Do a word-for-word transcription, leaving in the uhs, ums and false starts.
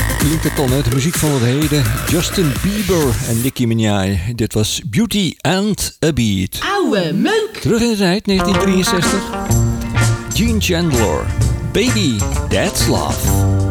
Klinkt het al net, de muziek van het heden. Justin Bieber en Nicki Minaj. Dit was Beauty and a Beat. Oude meuk! Terug in de tijd, negentien drieënzestig. Gene Chandler. Baby, that's love.